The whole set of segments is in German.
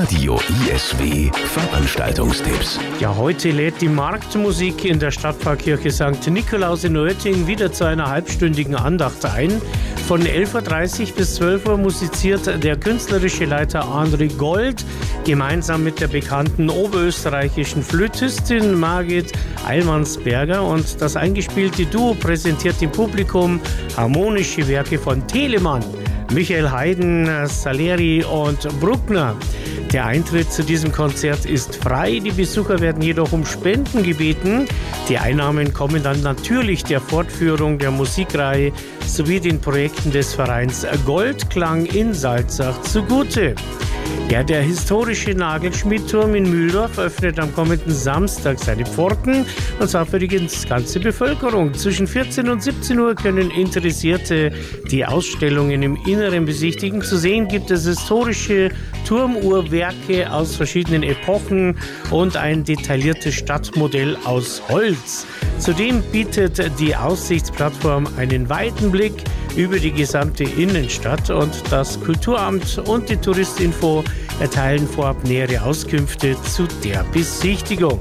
Radio ISW Veranstaltungstipps. Ja, heute lädt die Marktmusik in der Stadtpfarrkirche St. Nikolaus in Oetting wieder zu einer halbstündigen Andacht ein. Von 11.30 Uhr bis 12 Uhr musiziert der künstlerische Leiter André Gold gemeinsam mit der bekannten oberösterreichischen Flötistin Margit Eilmannsberger, und das eingespielte Duo präsentiert dem Publikum harmonische Werke von Telemann, Michael Haydn, Salieri und Bruckner. Der Eintritt zu diesem Konzert ist frei, die Besucher werden jedoch um Spenden gebeten. Die Einnahmen kommen dann natürlich der Fortführung der Musikreihe sowie den Projekten des Vereins Goldklang in Salzach zugute. Ja, der historische Nagelschmiedturm in Mühldorf öffnet am kommenden Samstag seine Pforten, und zwar für die ganze Bevölkerung. Zwischen 14 und 17 Uhr können Interessierte die Ausstellungen im Inneren besichtigen. Zu sehen gibt es historische Turmuhrwerke aus verschiedenen Epochen und ein detailliertes Stadtmodell aus Holz. Zudem bietet die Aussichtsplattform einen weiten Blick über die gesamte Innenstadt, und das Kulturamt und die Touristinfo erteilen vorab nähere Auskünfte zu der Besichtigung.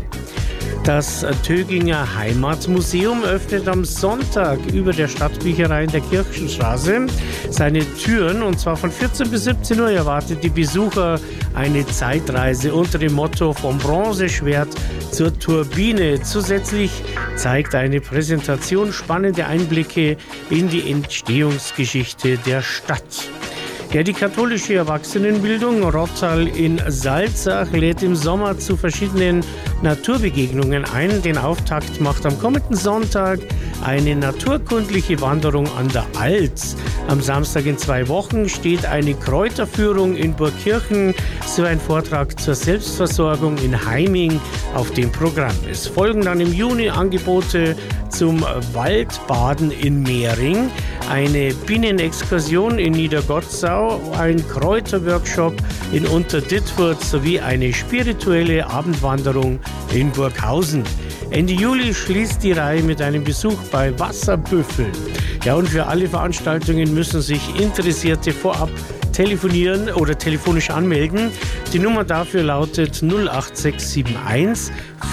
Das Töginger Heimatmuseum öffnet am Sonntag über der Stadtbücherei in der Kirchenstraße seine Türen, und zwar von 14 bis 17 Uhr erwartet die Besucher eine Zeitreise unter dem Motto vom Bronzeschwert zur Turbine. Zusätzlich zeigt eine Präsentation spannende Einblicke in die Entstehungsgeschichte der Stadt. Ja, die katholische Erwachsenenbildung Rottal in Salzach lädt im Sommer zu verschiedenen Naturbegegnungen ein. Den Auftakt macht am kommenden Sonntag eine naturkundliche Wanderung an der Alz. Am Samstag in 2 Wochen steht eine Kräuterführung in Burgkirchen sowie ein Vortrag zur Selbstversorgung in Heiming auf dem Programm. Es folgen dann im Juni Angebote zum Waldbaden in Mehring, eine Bienenexkursion in Niedergottsau, ein Kräuterworkshop in Unterdittfurt sowie eine spirituelle Abendwanderung in Burghausen. Ende Juli schließt die Reihe mit einem Besuch bei Wasserbüffeln. Ja, und für alle Veranstaltungen müssen sich Interessierte vorab telefonieren oder telefonisch anmelden. Die Nummer dafür lautet 08671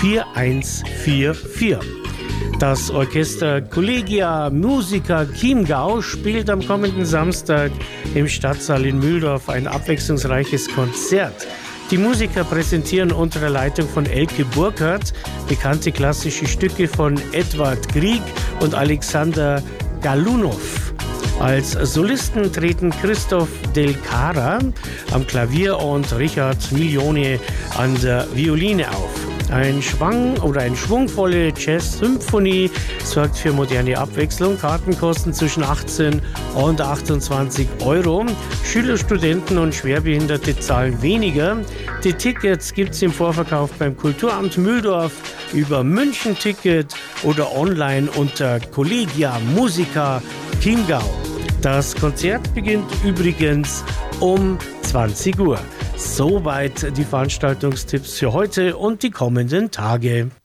4144. Das Orchester Collegia Musica Chiemgau spielt am kommenden Samstag im Stadtsaal in Mühldorf ein abwechslungsreiches Konzert. Die Musiker präsentieren unter der Leitung von Elke Burkhardt bekannte klassische Stücke von Edward Grieg und Alexander Galunov. Als Solisten treten Christoph Del Cara am Klavier und Richard Milione an der Violine auf. Eine schwungvolle Jazz-Symphonie sorgt für moderne Abwechslung. Karten kosten zwischen 18 und 28 Euro. Schüler, Studenten und Schwerbehinderte zahlen weniger. Die Tickets gibt es im Vorverkauf beim Kulturamt Mühldorf, über München Ticket oder online unter Collegia Musica Chiemgau. Das Konzert beginnt übrigens um 20 Uhr. Soweit die Veranstaltungstipps für heute und die kommenden Tage.